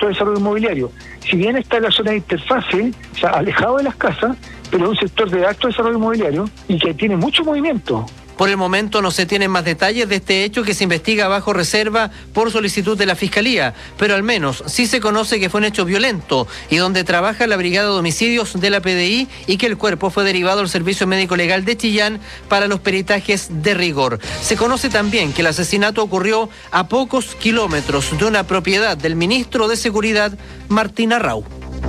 de desarrollo inmobiliario. Si bien está en la zona de interfase, o sea, alejado de las casas, pero es un sector de alto desarrollo inmobiliario y que tiene mucho movimiento. Por el momento no se tienen más detalles de este hecho, que se investiga bajo reserva por solicitud de la Fiscalía, pero al menos sí se conoce que fue un hecho violento y donde trabaja la Brigada de Homicidios de la PDI y que el cuerpo fue derivado al Servicio Médico Legal de Chillán para los peritajes de rigor. Se conoce también que el asesinato ocurrió a pocos kilómetros de una propiedad del ministro de Seguridad, Martín Arrau.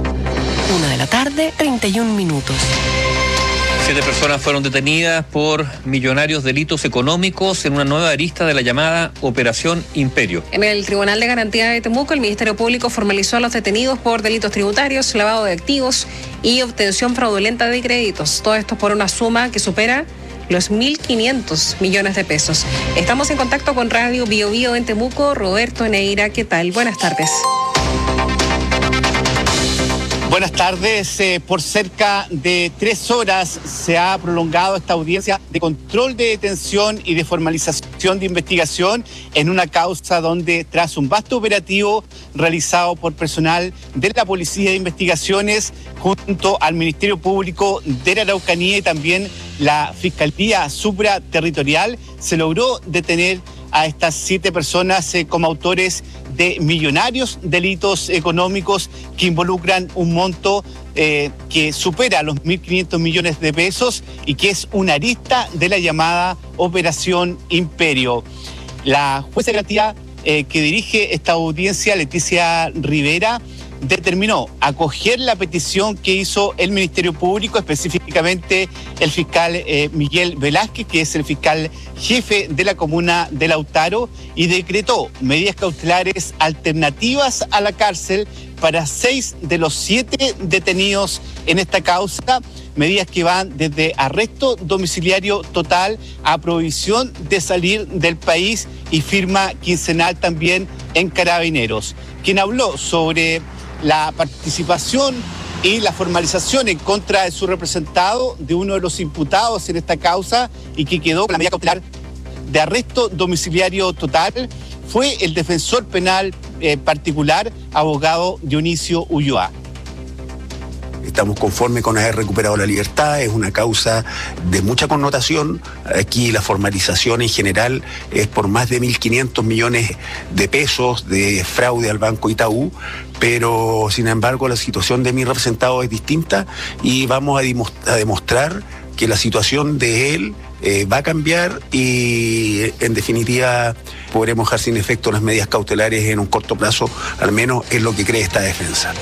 1:31 p.m. 7 personas fueron detenidas por millonarios delitos económicos en una nueva arista de la llamada Operación Imperio. En el Tribunal de Garantía de Temuco, el Ministerio Público formalizó a los detenidos por delitos tributarios, lavado de activos y obtención fraudulenta de créditos. Todo esto por una suma que supera los 1.500 millones de pesos. Estamos en contacto con Radio Bio Bio en Temuco. Roberto Neira, ¿qué tal? Buenas tardes. Buenas tardes. Por cerca de 3 horas se ha prolongado esta audiencia de control de detención y de formalización de investigación en una causa donde, tras un vasto operativo realizado por personal de la Policía de Investigaciones junto al Ministerio Público de la Araucanía y también la Fiscalía Supraterritorial, se logró detener a estas 7 personas como autores de millonarios delitos económicos que involucran un monto que supera los 1.500 millones de pesos y que es una arista de la llamada Operación Imperio. La jueza de garantía que dirige esta audiencia, Leticia Rivera, determinó acoger la petición que hizo el Ministerio Público, específicamente el fiscal Miguel Velázquez, que es el fiscal jefe de la comuna de Lautaro, y decretó medidas cautelares alternativas a la cárcel para 6 de los 7 detenidos en esta causa, medidas que van desde arresto domiciliario total a prohibición de salir del país y firma quincenal también en Carabineros. Quien habló sobre la participación y la formalización en contra de su representado, de uno de los imputados en esta causa y que quedó con la medida cautelar de arresto domiciliario total, fue el defensor penal particular, abogado Dionisio Ulloa. Estamos conformes con haber recuperado la libertad, es una causa de mucha connotación. Aquí la formalización en general es por más de 1.500 millones de pesos de fraude al Banco Itaú, pero sin embargo la situación de mi representado es distinta y vamos a demostrar que la situación de él va a cambiar y en definitiva podremos dejar sin efecto las medidas cautelares en un corto plazo, al menos es lo que cree esta defensa.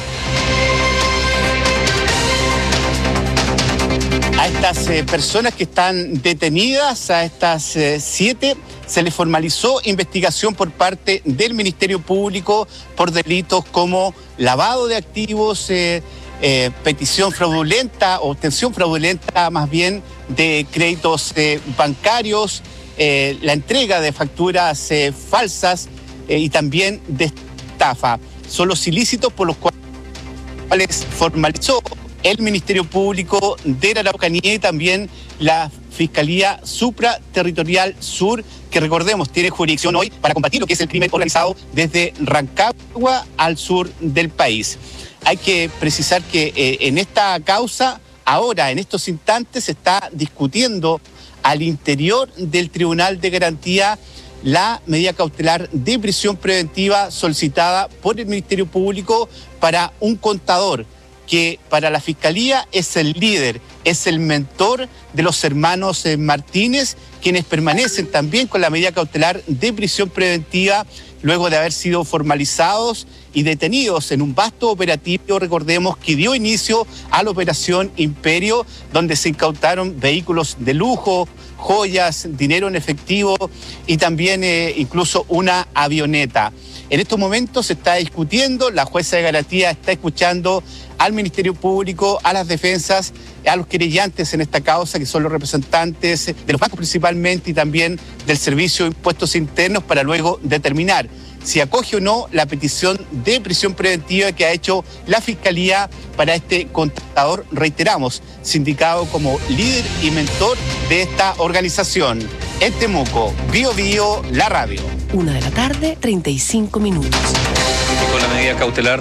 A estas personas que están detenidas, a estas 7, se les formalizó investigación por parte del Ministerio Público por delitos como lavado de activos, petición fraudulenta, obtención fraudulenta más bien de créditos bancarios, la entrega de facturas falsas y también de estafa. Son los ilícitos por los cuales formalizó el Ministerio Público de la Araucanía y también la Fiscalía Supraterritorial Sur, que recordemos tiene jurisdicción hoy para combatir lo que es el crimen organizado desde Rancagua al sur del país. Hay que precisar que en esta causa, ahora en estos instantes, se está discutiendo al interior del Tribunal de Garantía la medida cautelar de prisión preventiva solicitada por el Ministerio Público para un contador que para la Fiscalía es el líder, es el mentor de los hermanos Martínez, quienes permanecen también con la medida cautelar de prisión preventiva luego de haber sido formalizados y detenidos en un vasto operativo, recordemos, que dio inicio a la Operación Imperio, donde se incautaron vehículos de lujo, joyas, dinero en efectivo y también incluso una avioneta. En estos momentos se está discutiendo, la jueza de garantía está escuchando al Ministerio Público, a las defensas, a los querellantes en esta causa, que son los representantes de los bancos principalmente y también del Servicio de Impuestos Internos, para luego determinar si acoge o no la petición de prisión preventiva que ha hecho la Fiscalía para este contador, reiteramos, sindicado como líder y mentor de esta organización. En Temuco, Bio Bio, la radio. 1:35 p.m. Con la medida cautelar